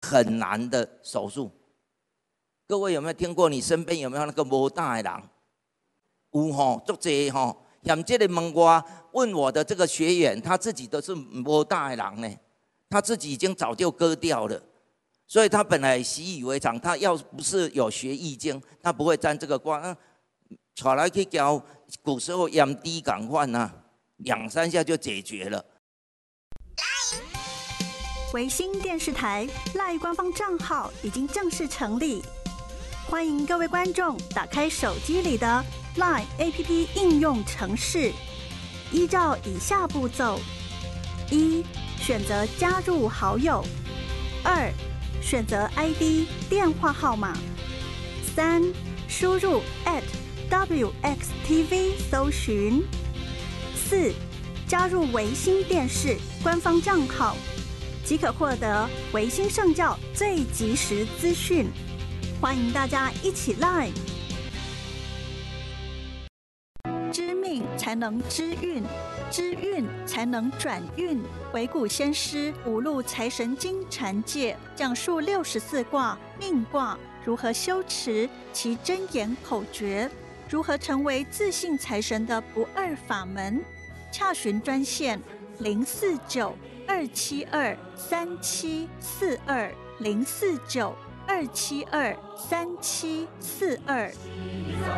很难的手术。各位有没有听过？你身边有没有那个无胆的人？有吼，足济吼。像这个问我的这个学员，他自己都是无胆的人呢，他自己已经早就割掉了。所以他本来习以为常，他要不是有学易经，他不会沾这个光。带来去交古时候炎滴感患啊，2、3下就解决了。 维新电视台 LINE 官方账号已经正式成立，欢迎各位观众打开手机里的 LINE APP 应用程式，依照以下步骤：1. 选择加入好友；2. 选择 ID 电话号码；3. 输入 @WXTV 搜寻；4. 加入维新电视官方账号，即可获得维新圣教最及时资讯。欢迎大家一起来！知命才能知运，知运才能转运。惟古先师五路财神经禅戒讲述64卦命卦如何修持其真言口诀，如何成为自信财神的不二法门。洽询专线049-272-3742，049-272-3742。